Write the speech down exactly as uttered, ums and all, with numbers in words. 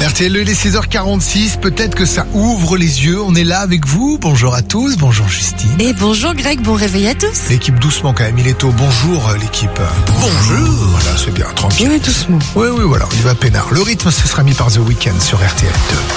R T L, il est six heures quarante-six, peut-être que ça ouvre les yeux, on est là avec vous, bonjour à tous, bonjour Justine. Et bonjour Greg, bon réveil à tous. L'équipe doucement quand même, il est tôt, bonjour l'équipe. Bonjour. Voilà, c'est bien, tranquille. Oui, doucement. Oui, oui, voilà, on y va peinard. Le rythme, ce sera mis par The Weeknd sur R T L deux.